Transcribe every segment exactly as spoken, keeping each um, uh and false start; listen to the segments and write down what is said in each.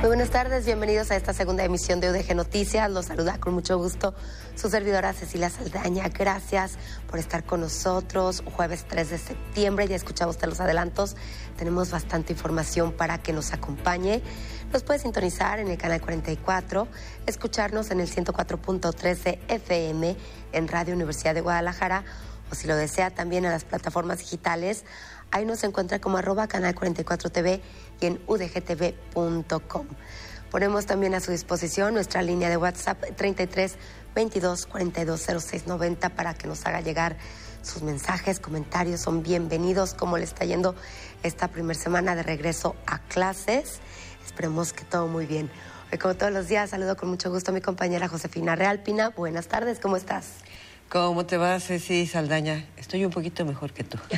Muy buenas tardes, bienvenidos a esta segunda emisión de U D G Noticias. Los saluda con mucho gusto su servidora Cecilia Saldaña. Gracias por estar con nosotros. Jueves tres de septiembre, ya escuchaba usted los adelantos. Tenemos bastante información para que nos acompañe. Nos puede sintonizar en el canal cuarenta y cuatro, escucharnos en el ciento cuatro punto tres de F M en Radio Universidad de Guadalajara, o si lo desea también en las plataformas digitales. Ahí nos encuentra como arroba canal cuarenta y cuatro T V y en u d g t v punto com. Ponemos también a su disposición nuestra línea de WhatsApp treinta y tres veintidós cuarenta y dos cero seis noventa para que nos haga llegar sus mensajes, comentarios. Son bienvenidos. ¿Cómo le está yendo esta primera semana de regreso a clases? Esperemos que todo muy bien. Hoy, como todos los días, saludo con mucho gusto a mi compañera Josefina Realpina. Buenas tardes, ¿cómo estás? ¿Cómo te va, Ceci Saldaña? Estoy un poquito mejor que tú.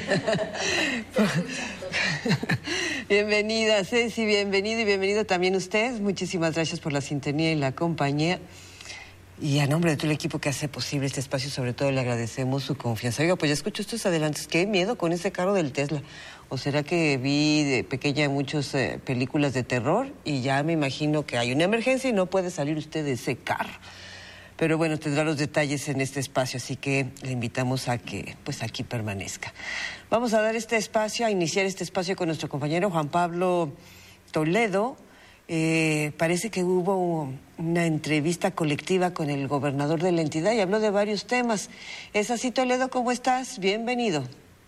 Bienvenida, Ceci, bienvenido y bienvenido también usted. Muchísimas gracias por la sintonía y la compañía. Y a nombre de todo el equipo que hace posible este espacio, sobre todo le agradecemos su confianza. Oiga, pues ya escucho estos adelantos. Qué miedo con ese carro del Tesla. ¿O será que vi de pequeña muchas eh, películas de terror y ya me imagino que hay una emergencia y no puede salir usted de ese carro? Pero bueno, tendrá los detalles en este espacio, así que le invitamos a que pues aquí permanezca. Vamos a dar este espacio, a iniciar este espacio con nuestro compañero Juan Pablo Toledo. Eh, parece que hubo una entrevista colectiva con el gobernador de la entidad y habló de varios temas. ¿Es así, Toledo? ¿Cómo estás? Bienvenido.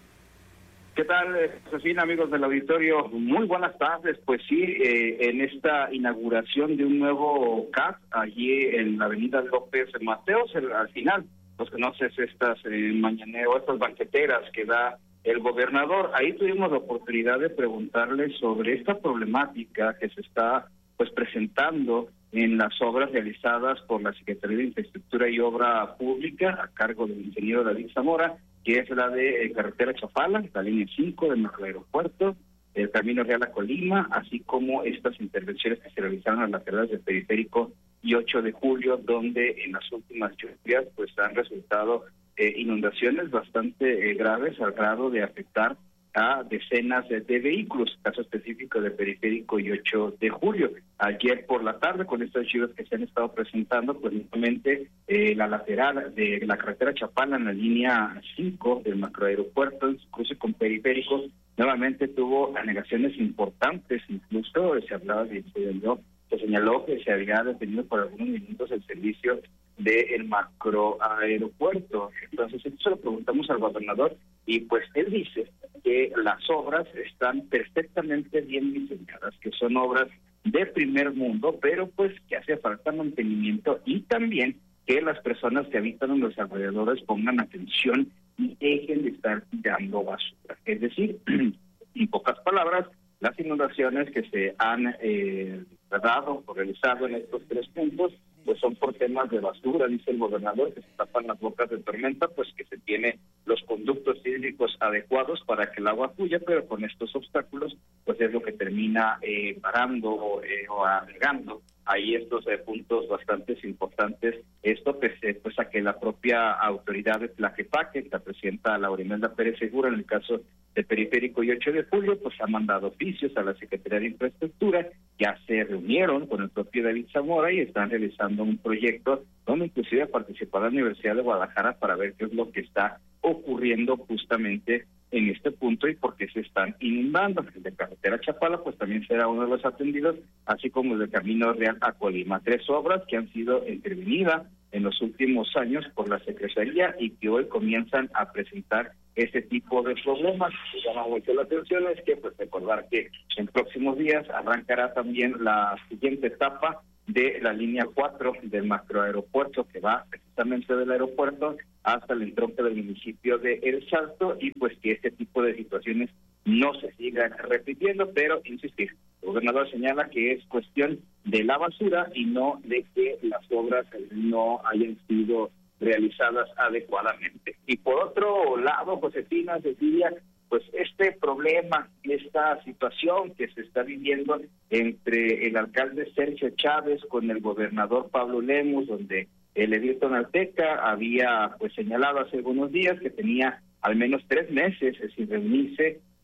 ¿Qué tal, Josefina, amigos del auditorio? Muy buenas tardes. Pues sí, eh, en esta inauguración de un nuevo C A S allí en la avenida López Mateos, el, al final, los conoces estas eh, mañaneras, estas banqueteras que da el gobernador. Ahí tuvimos la oportunidad de preguntarle sobre esta problemática que se está pues presentando en las obras realizadas por la Secretaría de Infraestructura y Obra Pública a cargo del ingeniero David Zamora, que es la de eh, Carretera Chapala, la línea cinco del macroaeropuerto, el Camino Real a Colima, así como estas intervenciones que se realizaron a las laterales del Periférico y ocho de julio, donde en las últimas lluvias pues han resultado eh, inundaciones bastante eh, graves al grado de afectar a decenas de, de vehículos, caso específico de Periférico y ocho de julio. Ayer por la tarde, con estas lluvias que se han estado presentando, pues nuevamente eh, la lateral de la carretera Chapala en la línea cinco del macroaeropuerto, en su cruce con Periférico, nuevamente tuvo anegaciones importantes, incluso se hablaba de, se, se señaló que se había detenido por algunos minutos el servicio del macroaeropuerto. Entonces, esto se lo preguntamos al gobernador y pues él dice que las obras están perfectamente bien diseñadas, que son obras de primer mundo, pero pues que hace falta mantenimiento y también que las personas que habitan en los alrededores pongan atención y dejen de estar tirando basura. Es decir, en pocas palabras, las inundaciones que se han eh, dado o realizado en estos tres puntos pues son por temas de basura, dice el gobernador, que se tapan las bocas de tormenta, pues que se tiene los conductos hídricos adecuados para que el agua fluya, pero con estos obstáculos, pues es lo que termina eh, parando eh, o agregando ahí estos eh, puntos bastante importantes. Esto pues, eh, pues a que la propia autoridad de Tlaquepaque, la presidenta Laura Imelda Pérez Segura, en el caso de Periférico y ocho de julio, pues ha mandado oficios a la Secretaría de Infraestructura, ya se reunieron con el propio David Zamora y están realizando un proyecto donde inclusive participará la Universidad de Guadalajara para ver qué es lo que está ocurriendo justamente en este punto y por qué se están inundando. El de Carretera Chapala pues también será uno de los atendidos, así como el de Camino Real a Colima. Tres obras que han sido intervenidas en los últimos años por la Secretaría y que hoy comienzan a presentar este tipo de problemas. Me llama mucho la atención es que pues recordar que en próximos días arrancará también la siguiente etapa de la línea cuatro del macroaeropuerto, que va precisamente del aeropuerto hasta el entronque del municipio de El Salto, y pues que este tipo de situaciones no se sigan repitiendo, pero insistir, el gobernador señala que es cuestión de la basura y no de que las obras no hayan sido realizadas adecuadamente. Y por otro lado, Josefina, Cecilia, pues este problema, esta situación que se está viviendo entre el alcalde Sergio Chávez con el gobernador Pablo Lemus, donde el edil tonalteca había pues señalado hace algunos días que tenía al menos tres meses sin reunirse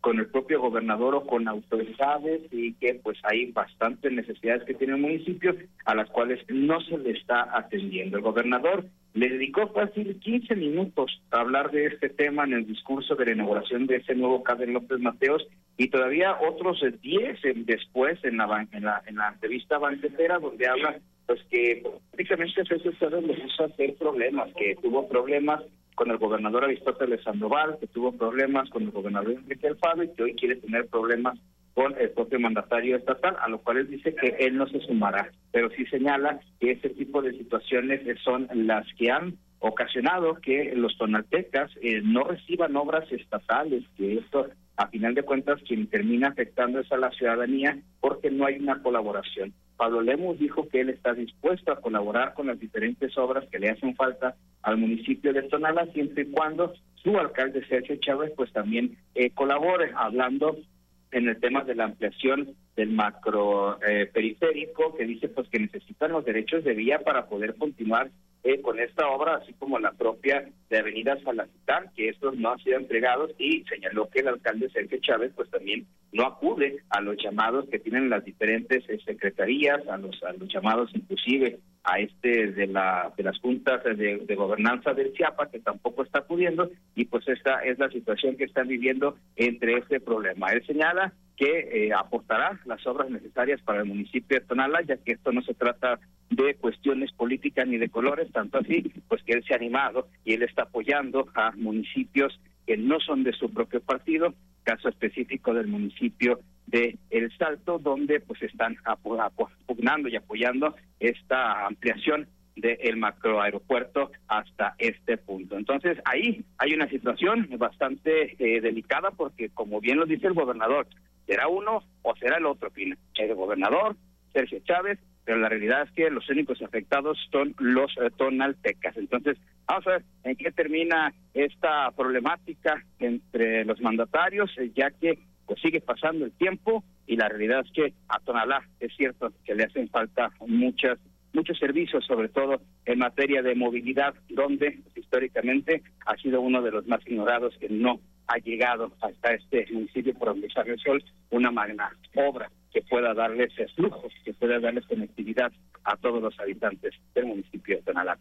con el propio gobernador o con autoridades, y que pues hay bastantes necesidades que tiene el municipio a las cuales no se le está atendiendo. El gobernador le dedicó fácil quince minutos a hablar de este tema en el discurso de la inauguración de ese nuevo C A D en López Mateos, y todavía otros diez después en la, en la, en la entrevista banquetera, donde habla pues que prácticamente ese estado le puso a hacer problemas, que tuvo problemas con el gobernador Aristóteles Sandoval, que tuvo problemas con el gobernador Enrique Alfaro y que hoy quiere tener problemas con el propio mandatario estatal, a lo cual él dice que él no se sumará, pero sí señala que ese tipo de situaciones son las que han ocasionado que los tonaltecas eh, no reciban obras estatales, que esto a final de cuentas quien termina afectando es a la ciudadanía porque no hay una colaboración. Pablo Lemus dijo que él está dispuesto a colaborar con las diferentes obras que le hacen falta al municipio de Tonalá, siempre y cuando su alcalde Sergio Chávez pues también eh, colabore, hablando en el tema de la ampliación del macro eh, periférico, que dice pues que necesitan los derechos de vía para poder continuar eh, con esta obra, así como la propia de Avenida Salacitán, que estos no han sido entregados, y señaló que el alcalde Sergio Chávez pues también no acude a los llamados que tienen las diferentes eh, secretarías, a los a los llamados inclusive a este de la de las juntas de, de gobernanza del Chiapa, que tampoco está acudiendo, y pues esta es la situación que están viviendo entre este problema. Él señala que eh, aportará las obras necesarias para el municipio de Tonalá, ya que esto no se trata de cuestiones políticas ni de colores, tanto así pues que él se ha animado y él está apoyando a municipios que no son de su propio partido, caso específico del municipio de El Salto, donde pues están pugnando y apoyando esta ampliación del macroaeropuerto hasta este punto. Entonces ahí hay una situación bastante eh, delicada, porque como bien lo dice el gobernador, será uno o será el otro, Pina, el gobernador Sergio Chávez, pero la realidad es que los únicos afectados son los eh, tonaltecas. Entonces, vamos a ver en qué termina esta problemática entre los mandatarios, eh, ya que pues sigue pasando el tiempo y la realidad es que a Tonalá es cierto que le hacen falta muchas muchos servicios, sobre todo en materia de movilidad, donde pues, históricamente ha sido uno de los más ignorados, que no ha llegado hasta este municipio por donde sale el sol una magna obra que pueda darles flujo, que pueda darles conectividad a todos los habitantes del municipio de Tonalá.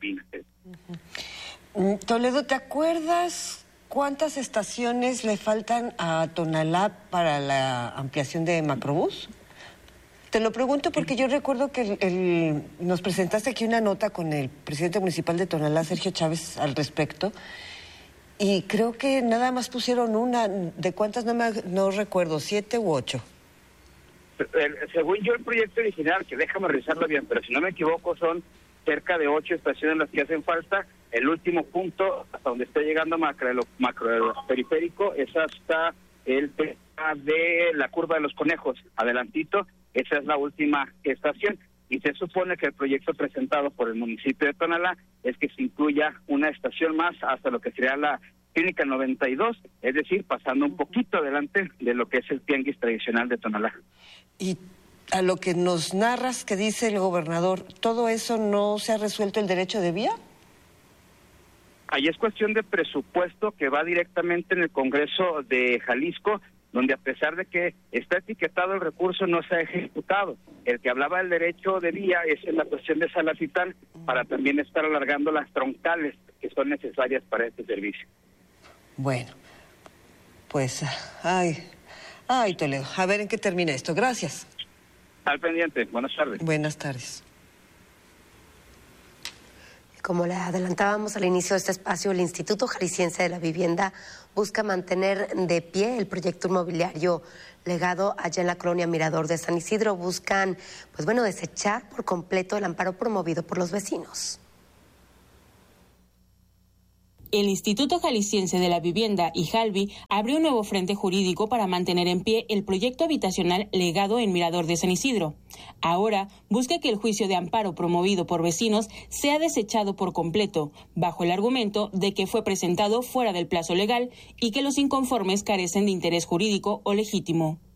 Uh-huh. Toledo, ¿te acuerdas cuántas estaciones le faltan a Tonalá para la ampliación de Macrobús? Te lo pregunto porque yo recuerdo que el, el, nos presentaste aquí una nota con el presidente municipal de Tonalá, Sergio Chávez, al respecto, y creo que nada más pusieron una. ¿De cuántas? No, me, no recuerdo, ¿siete u ocho? Según yo, el proyecto original, que déjame revisarlo bien, pero si no me equivoco, son cerca de ocho estaciones las que hacen falta. El último punto, hasta donde está llegando macro, macro periférico, es hasta el tema de la curva de los conejos, adelantito. Esa es la última estación, y se supone que el proyecto presentado por el municipio de Tonalá es que se incluya una estación más hasta lo que sería la Clínica noventa y dos, es decir, pasando un poquito adelante de lo que es el tianguis tradicional de Tonalá. Y a lo que nos narras que dice el gobernador, ¿todo eso no se ha resuelto el derecho de vía? Ahí es cuestión de presupuesto que va directamente en el Congreso de Jalisco, donde a pesar de que está etiquetado el recurso, no se ha ejecutado. El que hablaba del derecho de vía es en la cuestión de Salacitán, para también estar alargando las troncales que son necesarias para este servicio. Bueno, pues, ay, ay, Toledo, a ver en qué termina esto. Gracias. Al pendiente, buenas tardes. Buenas tardes. Como le adelantábamos al inicio de este espacio, el Instituto Jalisciense de la Vivienda busca mantener de pie el proyecto inmobiliario Legado allá en la colonia Mirador de San Isidro. Buscan, pues bueno, desechar por completo el amparo promovido por los vecinos. El Instituto Jalisciense de la Vivienda, IJALVI, abrió un nuevo frente jurídico para mantener en pie el proyecto habitacional Legado en Mirador de San Isidro. Ahora busca que el juicio de amparo promovido por vecinos sea desechado por completo, bajo el argumento de que fue presentado fuera del plazo legal y que los inconformes carecen de interés jurídico o legítimo.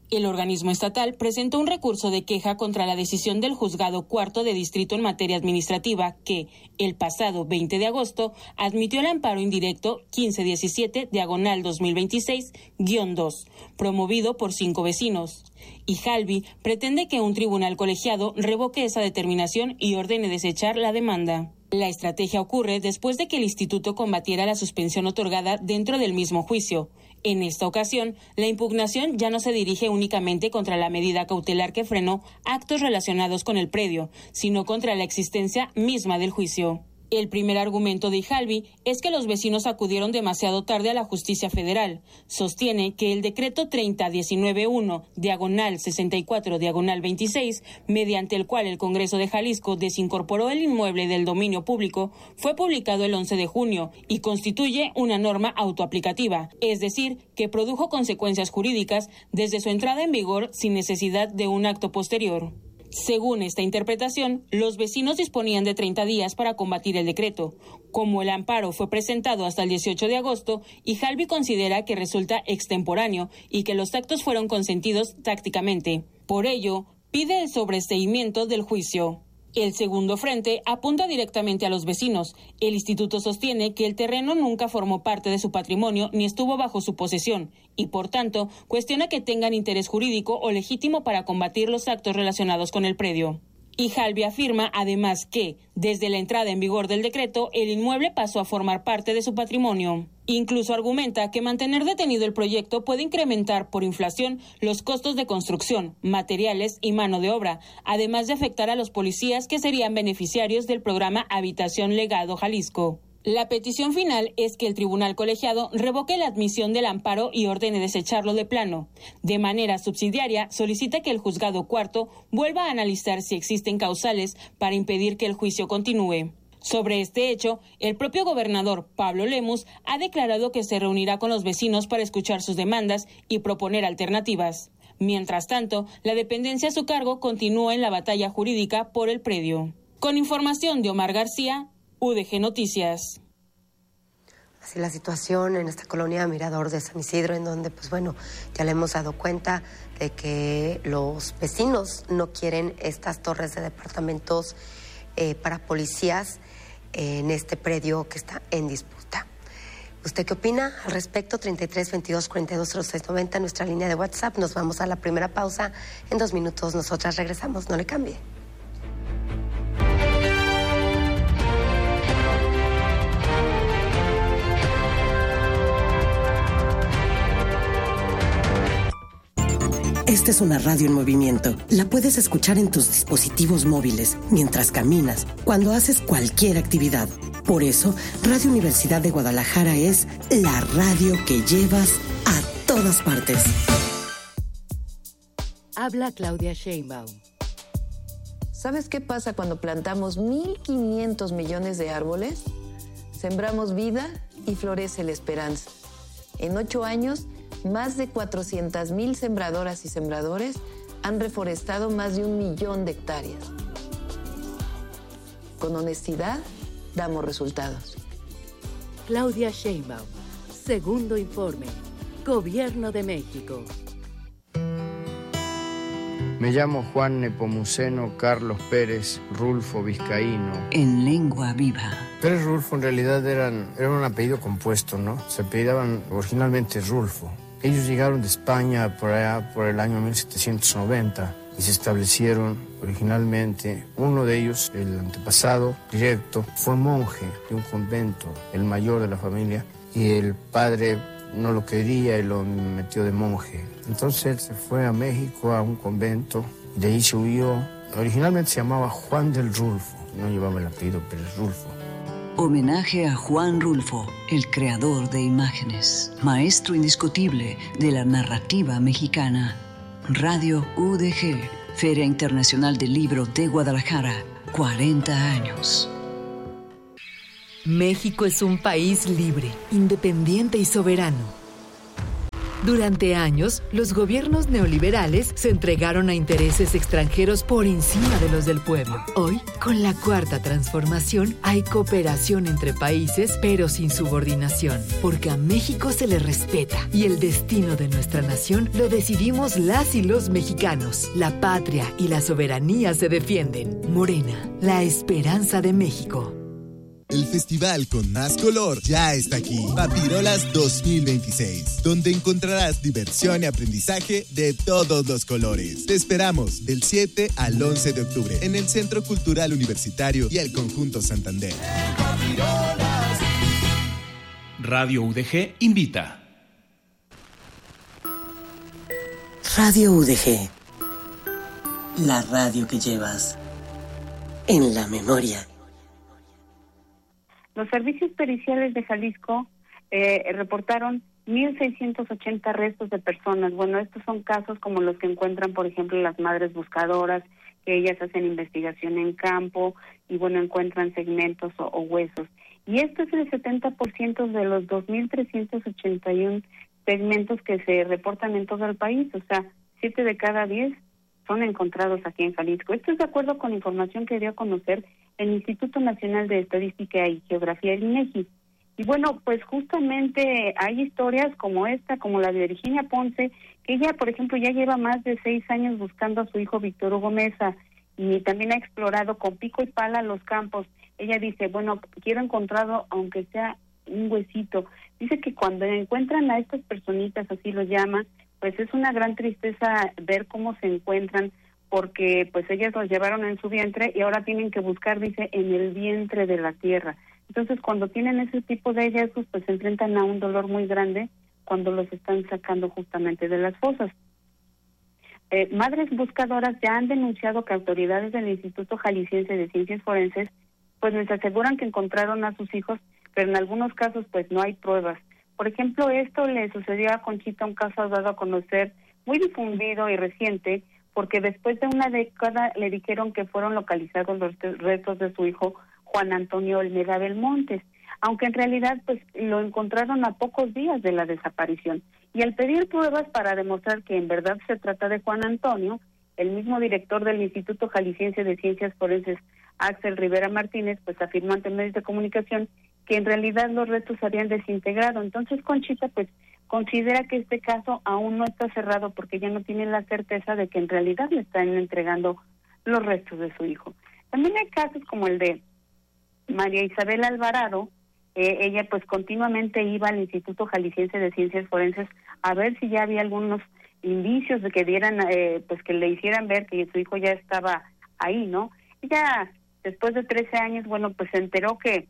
El organismo estatal presentó un recurso de queja contra la decisión del Juzgado Cuarto de Distrito en materia administrativa que, el pasado veinte de agosto, admitió el amparo indirecto quince diecisiete diagonal dos mil veintiséis guión dos, promovido por cinco vecinos. Y Halvi pretende que un tribunal colegiado revoque esa determinación y ordene desechar la demanda. La estrategia ocurre después de que el instituto combatiera la suspensión otorgada dentro del mismo juicio. En esta ocasión, la impugnación ya no se dirige únicamente contra la medida cautelar que frenó actos relacionados con el predio, sino contra la existencia misma del juicio. El primer argumento de Halvi es que los vecinos acudieron demasiado tarde a la justicia federal. Sostiene que el decreto treinta diecinueve uno, diagonal sesenta y cuatro, diagonal veintiséis, mediante el cual el Congreso de Jalisco desincorporó el inmueble del dominio público, fue publicado el once de junio y constituye una norma autoaplicativa, es decir, que produjo consecuencias jurídicas desde su entrada en vigor sin necesidad de un acto posterior. Según esta interpretación, los vecinos disponían de treinta días para combatir el decreto. Como el amparo fue presentado hasta el dieciocho de agosto, y Halvi considera que resulta extemporáneo y que los actos fueron consentidos tácticamente. Por ello, pide el sobreseimiento del juicio. El segundo frente apunta directamente a los vecinos. El instituto sostiene que el terreno nunca formó parte de su patrimonio ni estuvo bajo su posesión y, por tanto, cuestiona que tengan interés jurídico o legítimo para combatir los actos relacionados con el predio. Y Halvi afirma, además, que, desde la entrada en vigor del decreto, el inmueble pasó a formar parte de su patrimonio. Incluso argumenta que mantener detenido el proyecto puede incrementar por inflación los costos de construcción, materiales y mano de obra, además de afectar a los policías que serían beneficiarios del programa Habitación Legado Jalisco. La petición final es que el tribunal colegiado revoque la admisión del amparo y ordene desecharlo de plano. De manera subsidiaria, solicita que el juzgado cuarto vuelva a analizar si existen causales para impedir que el juicio continúe. Sobre este hecho, el propio gobernador Pablo Lemus ha declarado que se reunirá con los vecinos para escuchar sus demandas y proponer alternativas. Mientras tanto, la dependencia a su cargo continúa en la batalla jurídica por el predio. Con información de Omar García, U D G Noticias. Así la situación en esta colonia Mirador de San Isidro, en donde, pues bueno, ya le hemos dado cuenta de que los vecinos no quieren estas torres de departamentos eh, para policías eh, en este predio que está en disputa. ¿Usted qué opina al respecto? treinta y tres, veintidós, cuarenta y dos, cero seis, noventa, nuestra línea de WhatsApp. Nos vamos a la primera pausa. En dos minutos nosotras regresamos. No le cambie. Esta es una radio en movimiento. La puedes escuchar en tus dispositivos móviles, mientras caminas, cuando haces cualquier actividad. Por eso, Radio Universidad de Guadalajara es la radio que llevas a todas partes. Habla Claudia Sheinbaum. ¿Sabes qué pasa cuando plantamos mil quinientos millones de árboles? Sembramos vida y florece la esperanza. En ocho años, más de cuatrocientas mil sembradoras y sembradores han reforestado más de un millón de hectáreas. Con honestidad, damos resultados. Claudia Sheinbaum, segundo informe, Gobierno de México. Me llamo Juan Nepomuceno Carlos Pérez Rulfo Vizcaíno. En lengua viva. Pérez Rulfo en realidad eran, era un apellido compuesto, ¿no? Se apellidaban originalmente Rulfo. Ellos llegaron de España por allá por el año mil setecientos noventa y se establecieron originalmente. Uno de ellos, el antepasado directo, fue monje de un convento, el mayor de la familia, y el padre no lo quería y lo metió de monje. Entonces él se fue a México a un convento, de ahí se huyó. Originalmente se llamaba Juan del Rulfo, no llevaba el apellido Pérez Rulfo. Homenaje a Juan Rulfo, el creador de imágenes, maestro indiscutible de la narrativa mexicana. Radio U D G, Feria Internacional del Libro de Guadalajara, cuarenta años. México es un país libre, independiente y soberano. Durante años, los gobiernos neoliberales se entregaron a intereses extranjeros por encima de los del pueblo. Hoy, con la Cuarta Transformación, hay cooperación entre países, pero sin subordinación, porque a México se le respeta y el destino de nuestra nación lo decidimos las y los mexicanos. La patria y la soberanía se defienden. Morena, la esperanza de México. El festival con más color ya está aquí. Papirolas dos mil veintiséis, donde encontrarás diversión y aprendizaje de todos los colores. Te esperamos del siete al once de octubre en el Centro Cultural Universitario y el Conjunto Santander. Radio U D G invita. Radio U D G. La radio que llevas en la memoria. Los servicios periciales de Jalisco eh, reportaron mil seiscientos ochenta restos de personas. Bueno, estos son casos como los que encuentran, por ejemplo, las madres buscadoras, que ellas hacen investigación en campo y, bueno, encuentran segmentos o, o huesos. Y esto es el setenta por ciento de los dos mil trescientos ochenta y uno segmentos que se reportan en todo el país. O sea, siete de cada diez son encontrados aquí en Jalisco. Esto es de acuerdo con información que dio a conocer el Instituto Nacional de Estadística y Geografía, el INEGI. Y bueno, pues justamente hay historias como esta, como la de Virginia Ponce, que ella, por ejemplo, ya lleva más de seis años buscando a su hijo Víctor Hugo Mesa y también ha explorado con pico y pala los campos. Ella dice, bueno, quiero encontrarlo aunque sea un huesito. Dice que cuando encuentran a estas personitas, así lo llama, pues es una gran tristeza ver cómo se encuentran, porque pues ellas los llevaron en su vientre y ahora tienen que buscar, dice, en el vientre de la tierra. Entonces, cuando tienen ese tipo de hallazgos, pues se enfrentan a un dolor muy grande cuando los están sacando justamente de las fosas. Eh, madres buscadoras ya han denunciado que autoridades del Instituto Jalisciense de Ciencias Forenses pues les aseguran que encontraron a sus hijos, pero en algunos casos pues no hay pruebas. Por ejemplo, esto le sucedió a Conchita, un caso dado a conocer, muy difundido y reciente, porque después de una década le dijeron que fueron localizados los restos de su hijo Juan Antonio Olmeda Belmontes, aunque en realidad pues lo encontraron a pocos días de la desaparición. Y al pedir pruebas para demostrar que en verdad se trata de Juan Antonio, el mismo director del Instituto Jalisciense de Ciencias Forenses, Axel Rivera Martínez, pues afirmó ante medios de comunicación que en realidad los restos se habían desintegrado. Entonces Conchita pues considera que este caso aún no está cerrado porque ya no tiene la certeza de que en realidad le están entregando los restos de su hijo. También hay casos como el de María Isabel Alvarado. Eh, ella pues continuamente iba al Instituto Jalisciense de Ciencias Forenses a ver si ya había algunos indicios de que dieran, eh, pues que le hicieran ver que su hijo ya estaba ahí, ¿no? Ella, después de trece años, bueno, pues se enteró que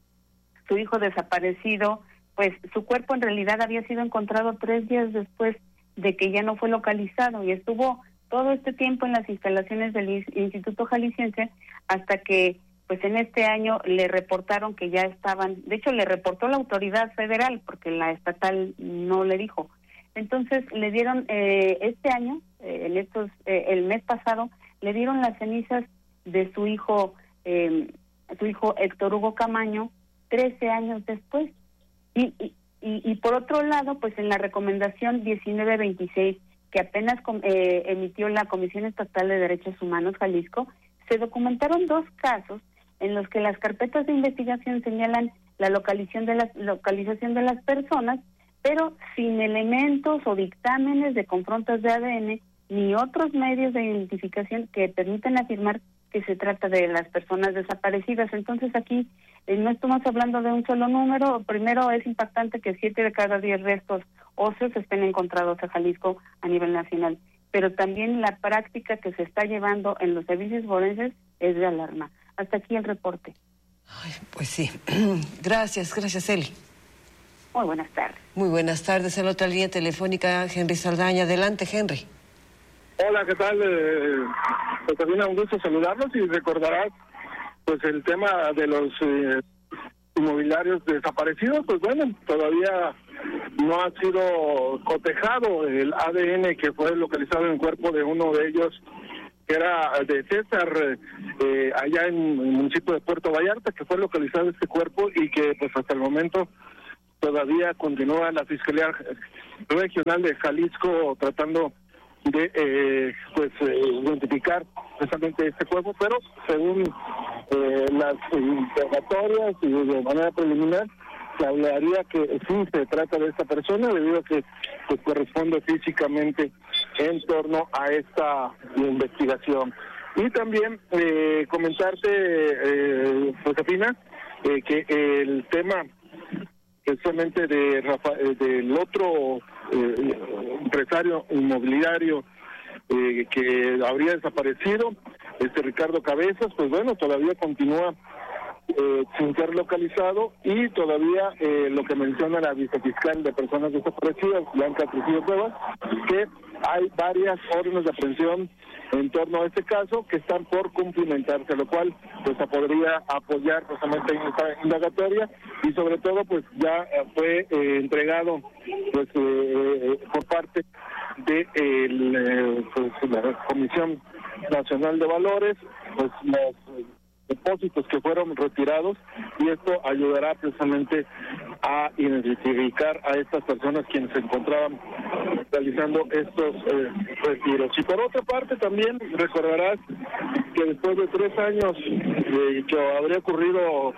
su hijo desaparecido, pues su cuerpo en realidad había sido encontrado tres días después de que ya no fue localizado y estuvo todo este tiempo en las instalaciones del Instituto Jalisciense hasta que pues en este año le reportaron que ya estaban, de hecho le reportó la autoridad federal porque la estatal no le dijo. Entonces le dieron eh, este año, eh, en estos eh, el mes pasado, le dieron las cenizas de su hijo, eh, su hijo Héctor Hugo Camaño, trece años después. Y, y, y por otro lado, pues en la recomendación diecinueve veintiséis, que apenas eh, emitió la Comisión Estatal de Derechos Humanos Jalisco, se documentaron dos casos en los que las carpetas de investigación señalan la localización de las, localización de las personas, pero sin elementos o dictámenes de confrontas de A D N ni otros medios de identificación que permitan afirmar que se trata de las personas desaparecidas. Entonces aquí eh, no estamos hablando de un solo número. Primero, es impactante que siete de cada diez restos óseos estén encontrados en Jalisco a nivel nacional, pero también la práctica que se está llevando en los servicios forenses es de alarma. Hasta aquí el reporte. Ay, pues sí. Gracias, gracias, Eli. Muy buenas tardes. Muy buenas tardes. En la otra línea telefónica, Henry Saldaña. Adelante, Henry. Hola, ¿qué tal? Eh, pues también un gusto saludarlos y recordarás pues el tema de los eh, inmobiliarios desaparecidos. Pues bueno, todavía no ha sido cotejado el A D N que fue localizado en el cuerpo de uno de ellos, que era de César, eh, allá en el municipio de Puerto Vallarta, que fue localizado este cuerpo y que pues hasta el momento todavía continúa la Fiscalía Regional de Jalisco tratando de eh, pues eh, identificar precisamente este cuerpo, pero según eh, las interrogatorias y de manera preliminar se hablaría que sí se trata de esta persona debido a que pues, corresponde físicamente en torno a esta investigación. Y también eh, comentarte, eh, Josefina, eh, que el tema precisamente de Rafa, eh, del otro eh, empresario inmobiliario eh, que habría desaparecido, este Ricardo Cabezas, pues bueno, todavía continúa eh, sin ser localizado y todavía eh, lo que menciona la vicefiscal de personas desaparecidas, Blanca Trujillo Cuevas, que hay varias órdenes de aprehensión en torno a este caso que están por cumplimentarse, lo cual pues podría apoyar precisamente en esta indagatoria y sobre todo pues ya fue eh, entregado pues eh, por parte de el, eh, pues, la Comisión Nacional de Valores pues los depósitos que fueron retirados y esto ayudará precisamente a identificar a estas personas quienes se encontraban realizando estos eh, retiros. Y por otra parte también recordarás que después de tres años eh, que habría ocurrido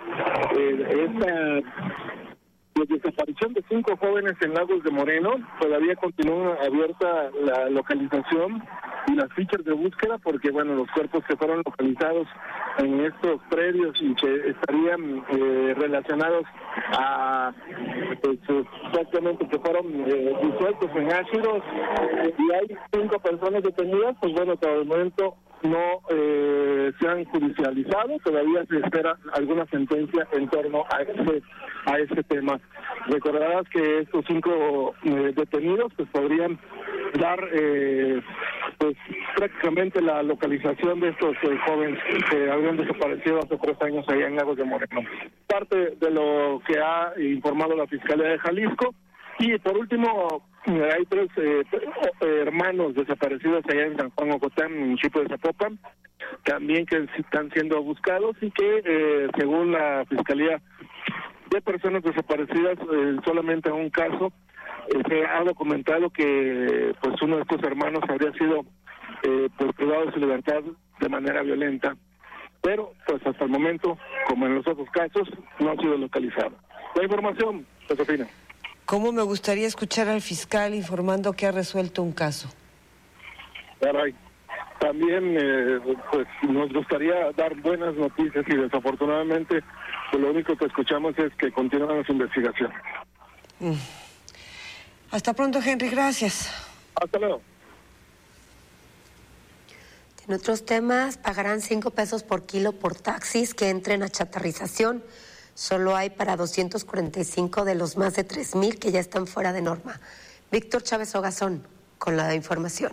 eh, esta la desaparición de cinco jóvenes en Lagos de Moreno, todavía continúa abierta la localización y las fichas de búsqueda porque, bueno, los cuerpos que fueron localizados en estos predios y que estarían eh, relacionados a, pues, exactamente, que fueron eh, disueltos en ácidos y hay cinco personas detenidas, pues bueno, hasta el momento no eh, se han judicializado, todavía se espera alguna sentencia en torno a este a este tema. Recordarás que estos cinco eh, detenidos pues podrían dar eh, pues prácticamente la localización de estos eh, jóvenes que habían desaparecido hace tres años allá en Lagos de Moreno. Parte de lo que ha informado la Fiscalía de Jalisco. Y por último, hay tres eh, hermanos desaparecidos allá en San Juan Ocotán, en el municipio de Zapopan, también que están siendo buscados y que eh, según la Fiscalía de Personas Desaparecidas, eh, solamente en un caso eh, se ha documentado que pues uno de estos hermanos habría sido eh, pues, privado de su libertad de manera violenta, pero pues hasta el momento, como en los otros casos, no ha sido localizado. La información, Josefina. ¿Cómo me gustaría escuchar al fiscal informando que ha resuelto un caso? Caray. También eh, pues nos gustaría dar buenas noticias y desafortunadamente pues, lo único que escuchamos es que continúan las investigaciones. Mm. Hasta pronto, Henry, gracias. Hasta luego. En otros temas, pagarán cinco pesos por kilo por taxis que entren a chatarrización. Solo hay para doscientos cuarenta y cinco de los más de tres mil que ya están fuera de norma. Víctor Chávez Ogazón, con la información.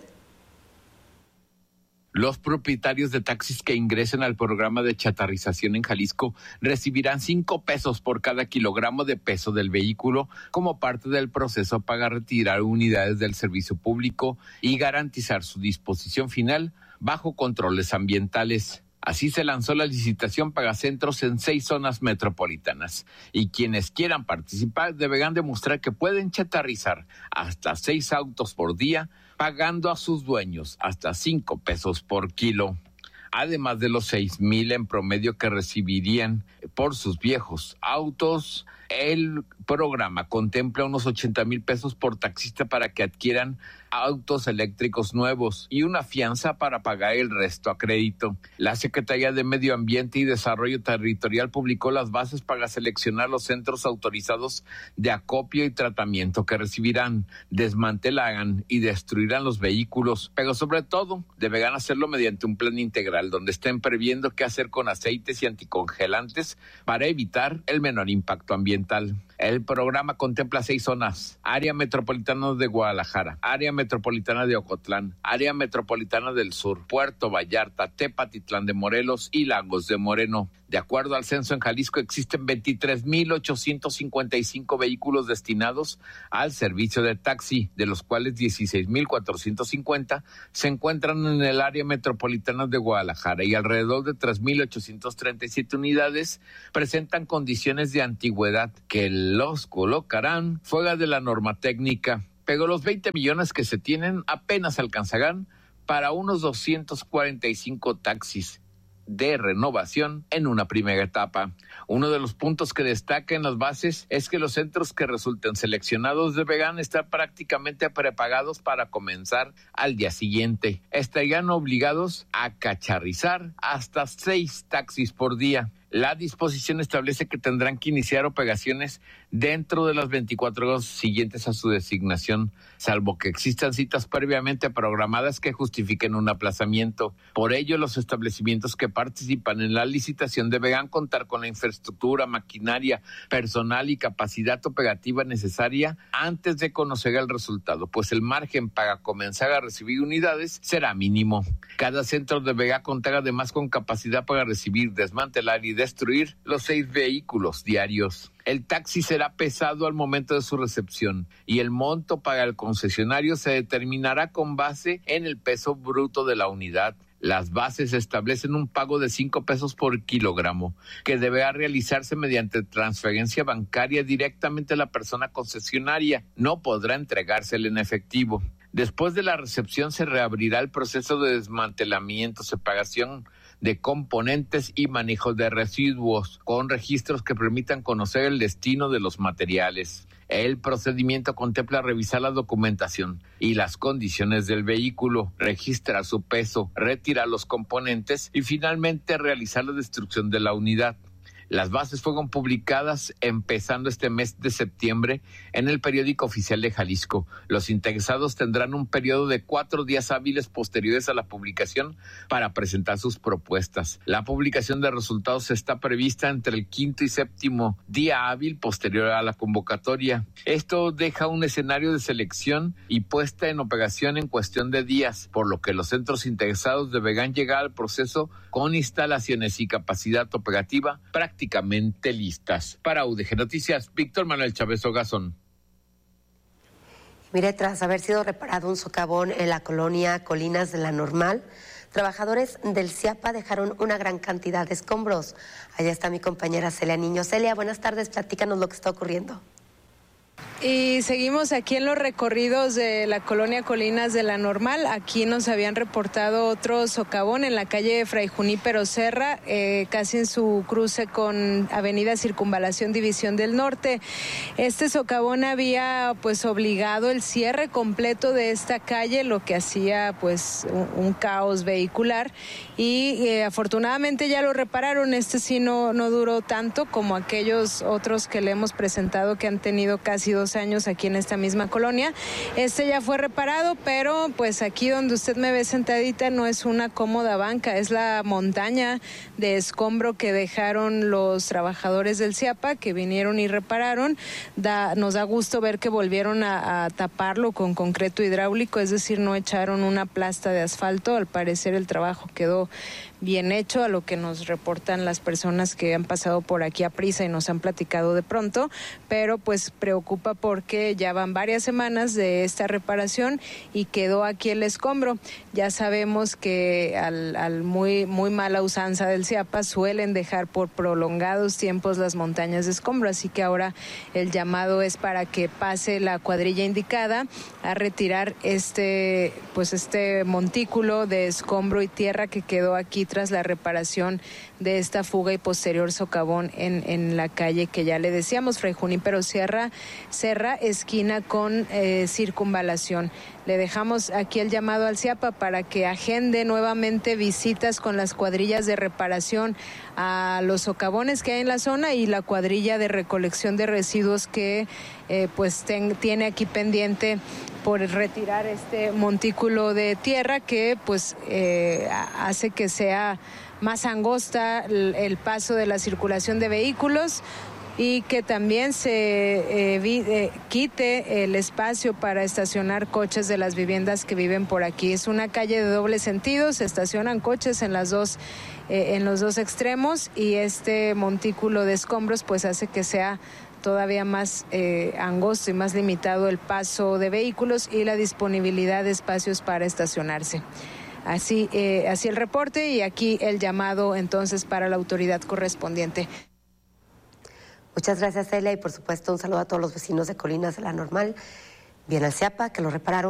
Los propietarios de taxis que ingresen al programa de chatarrización en Jalisco recibirán cinco pesos por cada kilogramo de peso del vehículo como parte del proceso para retirar unidades del servicio público y garantizar su disposición final bajo controles ambientales. Así se lanzó la licitación Pagacentros en seis zonas metropolitanas y quienes quieran participar deberán demostrar que pueden chatarrizar hasta seis autos por día, pagando a sus dueños hasta cinco pesos por kilo. Además de los seis mil en promedio que recibirían por sus viejos autos, el programa contempla unos ochenta mil pesos por taxista para que adquieran autos eléctricos nuevos y una fianza para pagar el resto a crédito. La Secretaría de Medio Ambiente y Desarrollo Territorial publicó las bases para seleccionar los centros autorizados de acopio y tratamiento que recibirán, desmantelarán y destruirán los vehículos, pero sobre todo deberán hacerlo mediante un plan integral donde estén previendo qué hacer con aceites y anticongelantes para evitar el menor impacto ambiental. El programa contempla seis zonas: área metropolitana de Guadalajara, área metropolitana de Ocotlán, área metropolitana del Sur, Puerto Vallarta, Tepatitlán de Morelos y Lagos de Moreno. De acuerdo al censo, en Jalisco existen veintitrés mil ochocientos cincuenta y cinco vehículos destinados al servicio de taxi, de los cuales dieciséis mil cuatrocientos cincuenta se encuentran en el área metropolitana de Guadalajara y alrededor de tres mil ochocientos treinta y siete unidades presentan condiciones de antigüedad que el los colocarán fuera de la norma técnica, pero los veinte millones que se tienen apenas alcanzarán para unos doscientos cuarenta y cinco taxis de renovación en una primera etapa. Uno de los puntos que destaca en las bases es que los centros que resulten seleccionados deberán estar prácticamente prepagados para comenzar al día siguiente. Estarían obligados a cacharrizar hasta seis taxis por día. La disposición establece que tendrán que iniciar operaciones dentro de las veinticuatro horas siguientes a su designación, salvo que existan citas previamente programadas que justifiquen un aplazamiento. Por ello, los establecimientos que participan en la licitación deberán contar con la infraestructura, maquinaria, personal y capacidad operativa necesaria antes de conocer el resultado, pues el margen para comenzar a recibir unidades será mínimo. Cada centro deberá contar además con capacidad para recibir, desmantelar y destruir los seis vehículos diarios. El taxi será pesado al momento de su recepción y el monto para el concesionario se determinará con base en el peso bruto de la unidad. Las bases establecen un pago de cinco pesos por kilogramo, que deberá realizarse mediante transferencia bancaria directamente a la persona concesionaria. No podrá entregársela en efectivo. Después de la recepción se reabrirá el proceso de desmantelamiento, separación de componentes y manejo de residuos, con registros que permitan conocer el destino de los materiales. El procedimiento contempla revisar la documentación y las condiciones del vehículo, registrar su peso, retirar los componentes y finalmente realizar la destrucción de la unidad. Las bases fueron publicadas empezando este mes de septiembre en el Periódico Oficial de Jalisco. Los interesados tendrán un periodo de cuatro días hábiles posteriores a la publicación para presentar sus propuestas. La publicación de resultados está prevista entre el quinto y séptimo día hábil posterior a la convocatoria. Esto deja un escenario de selección y puesta en operación en cuestión de días, por lo que los centros interesados deberán llegar al proceso con instalaciones y capacidad operativa prácticamente listas. Para U D G Noticias, Víctor Manuel Chávez Ogazón. Mire, tras haber sido reparado un socavón en la colonia Colinas de la Normal, trabajadores del CIAPA dejaron una gran cantidad de escombros. Allá está mi compañera Celia Niño. Celia, buenas tardes, platícanos lo que está ocurriendo. Y seguimos aquí en los recorridos de la colonia Colinas de la Normal. Aquí nos habían reportado otro socavón en la calle Fray Junípero Serra, eh, casi en su cruce con Avenida Circunvalación División del Norte. Este socavón había pues obligado el cierre completo de esta calle, lo que hacía pues un, un caos vehicular. Y eh, afortunadamente ya lo repararon. Este sí no, no duró tanto como aquellos otros que le hemos presentado que han tenido casi dos años aquí en esta misma colonia. Este ya fue reparado, pero pues aquí donde usted me ve sentadita no es una cómoda banca, es la montaña de escombro que dejaron los trabajadores del CIAPA que vinieron y repararon. Da, nos da gusto ver que volvieron a, a taparlo con concreto hidráulico, es decir, no echaron una plasta de asfalto. Al parecer el trabajo quedó bien hecho, a lo que nos reportan las personas que han pasado por aquí a prisa y nos han platicado de pronto, pero pues preocupa porque ya van varias semanas de esta reparación y quedó aquí el escombro. Ya sabemos que al, al muy, muy mala usanza del CIAPA suelen dejar por prolongados tiempos las montañas de escombro, así que ahora el llamado es para que pase la cuadrilla indicada a retirar este, pues este montículo de escombro y tierra que quedó aquí tras la reparación de esta fuga y posterior socavón en, en la calle que ya le decíamos, Fray Junípero Serra, Serra, esquina con eh, Circunvalación. Le dejamos aquí el llamado al CIAPA para que agende nuevamente visitas con las cuadrillas de reparación a los socavones que hay en la zona y la cuadrilla de recolección de residuos que eh, pues ten, tiene aquí pendiente por retirar este montículo de tierra que pues eh, hace que sea más angosta el, el paso de la circulación de vehículos y que también se eh, vi, eh, quite el espacio para estacionar coches de las viviendas que viven por aquí. Es una calle de doble sentido, se estacionan coches en las dos eh, en los dos extremos y este montículo de escombros pues hace que sea todavía más eh, angosto y más limitado el paso de vehículos y la disponibilidad de espacios para estacionarse. Así, eh, así el reporte y aquí el llamado entonces para la autoridad correspondiente. Muchas gracias, Celia, y por supuesto un saludo a todos los vecinos de Colinas de la Normal. Bien al CIAPA, que lo repararon.